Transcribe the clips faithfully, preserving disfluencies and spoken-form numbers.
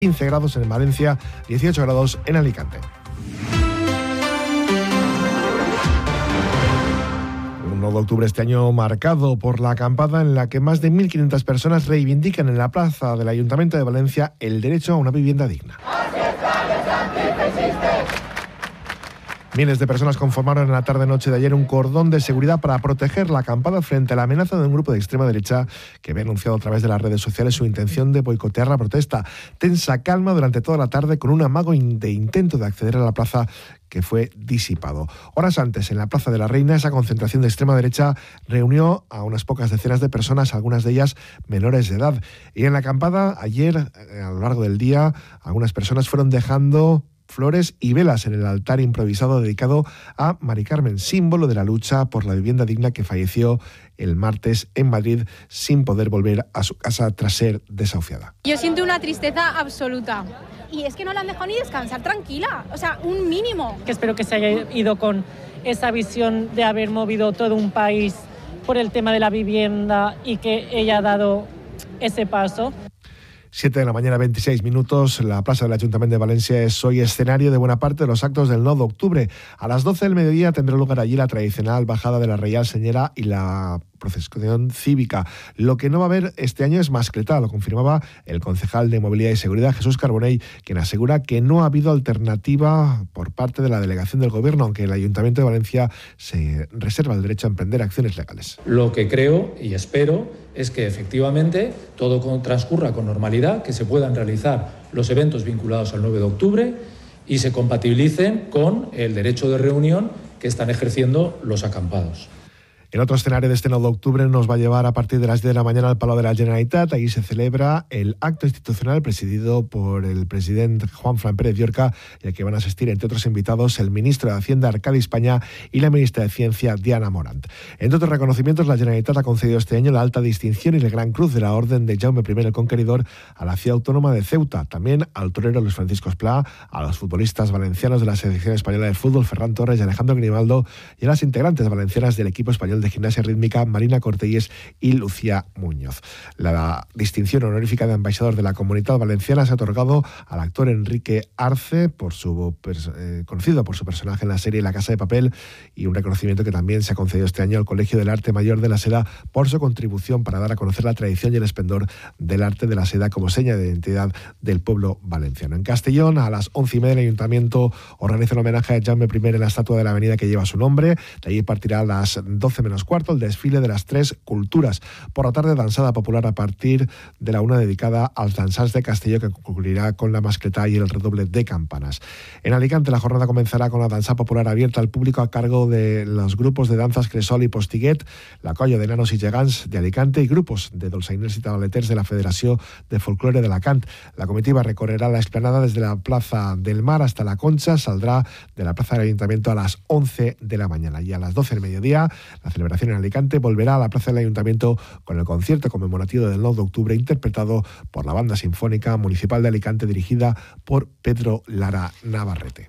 quince grados en Valencia, dieciocho grados en Alicante. Un nueve de octubre este año marcado por la acampada en la que más de mil quinientas personas reivindican en la plaza del Ayuntamiento de Valencia el derecho a una vivienda digna. Miles de personas conformaron en la tarde-noche de ayer un cordón de seguridad para proteger la acampada frente a la amenaza de un grupo de extrema derecha que había anunciado a través de las redes sociales su intención de boicotear la protesta. Tensa calma durante toda la tarde con un amago de intento de acceder a la plaza que fue disipado. Horas antes, en la Plaza de la Reina, esa concentración de extrema derecha reunió a unas pocas decenas de personas, algunas de ellas menores de edad. Y en la acampada, ayer, a lo largo del día, algunas personas fueron dejando flores y velas en el altar improvisado dedicado a Mari Carmen, símbolo de la lucha por la vivienda digna, que falleció el martes en Madrid sin poder volver a su casa tras ser desahuciada. Yo siento una tristeza absoluta. Y es que no la han dejado ni descansar tranquila, o sea, un mínimo. Que espero que se haya ido con esa visión de haber movido todo un país por el tema de la vivienda y que ella ha dado ese paso. siete de la mañana, veintiséis minutos. La plaza del Ayuntamiento de Valencia es hoy escenario de buena parte de los actos del nueve de octubre. A las doce del mediodía tendrá lugar allí la tradicional bajada de la Reial Señera y la procesión cívica. Lo que no va a haber este año es mascletá, lo confirmaba el concejal de Movilidad y Seguridad, Jesús Carbonell, quien asegura que no ha habido alternativa por parte de la delegación del Gobierno, aunque el Ayuntamiento de Valencia se reserva el derecho a emprender acciones legales. Lo que creo y espero es que efectivamente todo transcurra con normalidad, que se puedan realizar los eventos vinculados al nueve de octubre y se compatibilicen con el derecho de reunión que están ejerciendo los acampados. El otro escenario de este nueve de octubre nos va a llevar a partir de las diez de la mañana al Palau de la Generalitat. Ahí se celebra el acto institucional presidido por el presidente Juanfran Pérez Llorca, y al que van a asistir, entre otros invitados, el ministro de Hacienda Arcadi España y la ministra de Ciencia Diana Morant. Entre otros reconocimientos, la Generalitat ha concedido este año la alta distinción y el Gran Cruz de la Orden de Jaume primero el Conqueridor a la ciudad autónoma de Ceuta, también al torero Luis Francisco Esplá, a los futbolistas valencianos de la selección española de fútbol Ferran Torres y Alejandro Grimaldo, y a las integrantes valencianas del equipo español de gimnasia rítmica Marina Cortelles y Lucía Muñoz. La distinción honorífica de ambaixador de la Comunitat Valenciana se ha otorgado al actor Enrique Arce, por su eh, conocido por su personaje en la serie La Casa de Papel, y un reconocimiento que también se ha concedido este año al Colegio del Arte Mayor de la Seda por su contribución para dar a conocer la tradición y el esplendor del arte de la seda como seña de identidad del pueblo valenciano. En Castellón, a las once y media, el Ayuntamiento organiza un homenaje a Jaume primero en la estatua de la avenida que lleva su nombre. De allí partirá a las doce menos cuarto el desfile de las tres culturas. Por la tarde, danzada popular a partir de la una dedicada als dansants de Castelló, que concluirá con la mascletá y el redoble de campanas. En Alicante, la jornada comenzará con la danza popular abierta al público a cargo de los grupos de danzas Cresol y Postiguet, la Colla de Nanos y Gegants de Alicante y grupos de dolçainers y tabaleters de la Federació de Folklore de Alacant. La comitiva recorrerá la explanada desde la Plaza del Mar hasta la Concha, saldrá de la Plaza del Ayuntamiento a las once de la mañana y a las doce del mediodía la celebración en Alicante volverá a la Plaza del Ayuntamiento con el concierto conmemorativo del nueve de octubre interpretado por la Banda Sinfónica Municipal de Alicante dirigida por Pedro Lara Navarrete.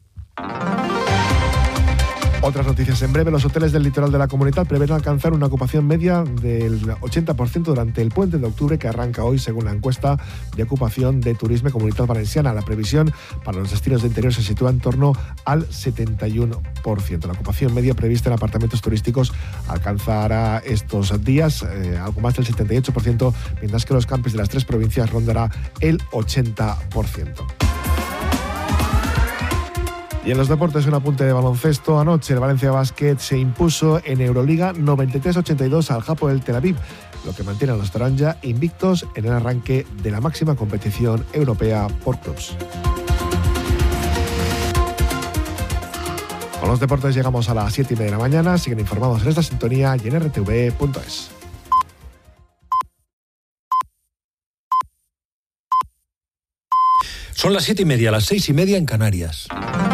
Otras noticias en breve. Los hoteles del litoral de la Comunitat prevén alcanzar una ocupación media del ochenta por ciento durante el puente de octubre, que arranca hoy, según la encuesta de ocupación de Turisme Comunitat Valenciana. La previsión para los destinos de interior se sitúa en torno al setenta y uno por ciento. La ocupación media prevista en apartamentos turísticos alcanzará estos días eh, algo más del setenta y ocho por ciento, mientras que los campings de las tres provincias rondará el ochenta por ciento. Y en los deportes, un apunte de baloncesto. Anoche el Valencia Basket se impuso en Euroliga noventa y tres a ochenta y dos al Hapoel Tel Aviv, lo que mantiene a los Toranja invictos en el arranque de la máxima competición europea por clubs. Con los deportes llegamos a las siete y media de la mañana. Siguen informados en esta sintonía y en r t v punto es. Son las siete y media, las seis y media en Canarias.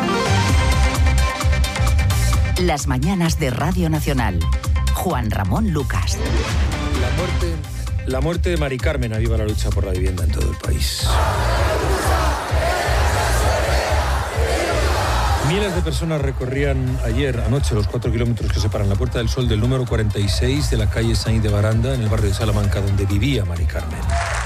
Las mañanas de Radio Nacional. Juan Ramón Lucas. La muerte, la muerte de Mari Carmen aviva la lucha por la vivienda en todo el país. Miles de personas recorrían ayer, anoche, los cuatro kilómetros que separan la Puerta del Sol del número cuarenta y seis de la calle Saint de Baranda, en el barrio de Salamanca, donde vivía Mari Carmen.